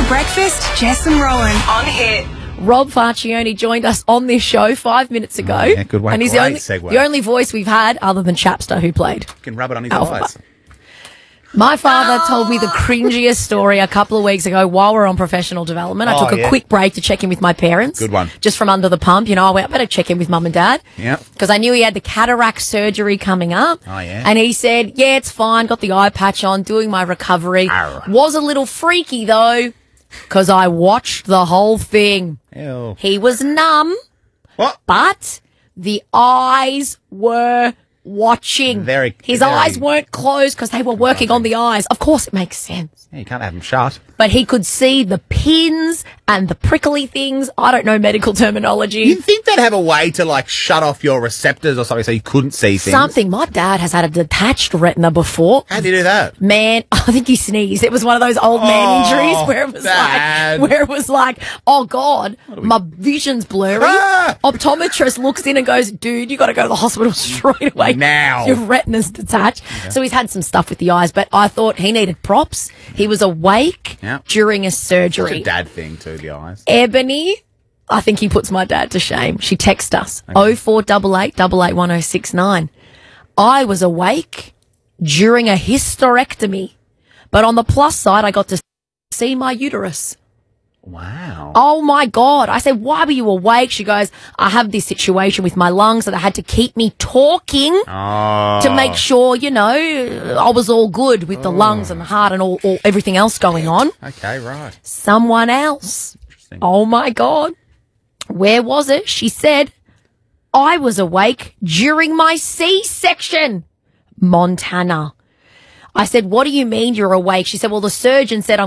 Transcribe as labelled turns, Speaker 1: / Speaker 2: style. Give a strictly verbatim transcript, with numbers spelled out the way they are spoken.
Speaker 1: breakfast, Jess and Rowan on Hit.
Speaker 2: Rob Farchione joined us on this show five minutes ago.
Speaker 3: Oh, yeah, good one.
Speaker 2: And he's
Speaker 3: Great
Speaker 2: the only,
Speaker 3: segue.
Speaker 2: the only voice we've had other than Chapster, who played.
Speaker 3: You can rub it on his
Speaker 2: Alpha.
Speaker 3: eyes.
Speaker 2: My father told me the cringiest story a couple of weeks ago while we we're on professional development. I
Speaker 3: Oh,
Speaker 2: took a
Speaker 3: yeah.
Speaker 2: quick break to check in with my parents.
Speaker 3: Good one.
Speaker 2: Just from under the pump. You know, I went, I better check in with mum and dad.
Speaker 3: Yep.
Speaker 2: Because I knew he had the cataract surgery coming up.
Speaker 3: Oh, yeah.
Speaker 2: And he said, yeah, it's fine. Got the eye patch on, doing my recovery.
Speaker 3: Arr.
Speaker 2: Was a little freaky, though, because I watched the whole thing.
Speaker 3: Ew.
Speaker 2: He was numb,
Speaker 3: What?
Speaker 2: but the eyes were watching.
Speaker 3: Very-
Speaker 2: His
Speaker 3: very-
Speaker 2: eyes weren't closed because they were working on the eyes. Of course, it makes sense.
Speaker 3: Yeah, you can't have them shut.
Speaker 2: But he could see the pins and the prickly things. I don't know medical terminology.
Speaker 3: You'd think they'd have a way to, like, shut off your receptors or something so you couldn't see things.
Speaker 2: Something. My dad has had a detached retina before.
Speaker 3: How do you do that?
Speaker 2: Man, I think he sneezed. It was one of those old man
Speaker 3: Oh,
Speaker 2: injuries where it was
Speaker 3: Dad.
Speaker 2: like, where it was like, oh God, my vision's blurry.
Speaker 3: Ah!
Speaker 2: Optometrist looks in and goes, dude, you got to go to the hospital straight away.
Speaker 3: Now.
Speaker 2: Your retina's detached. So he's had some stuff with the eyes, but I thought he needed props. He was awake
Speaker 3: Yeah.
Speaker 2: during a
Speaker 3: It's
Speaker 2: surgery.
Speaker 3: a dad thing, too, the eyes.
Speaker 2: Ebony, I think he puts my dad to shame. She texted us, oh four eight eight, eight eight one oh six nine. I was awake during a hysterectomy, but on the plus side, I got to see my uterus.
Speaker 3: Wow.
Speaker 2: Oh my God. I said, why were you awake? She goes, I have this situation with my lungs that I had to keep me talking
Speaker 3: Oh.
Speaker 2: to make sure, you know, I was all good with the lungs and the heart and all, all everything else going on.
Speaker 3: Okay, right.
Speaker 2: Someone else.
Speaker 3: Interesting.
Speaker 2: Oh my God. Where was it? She said, I was awake during my C-section. Montana. I said, what do you mean you're awake? She said, well, the surgeon said I'm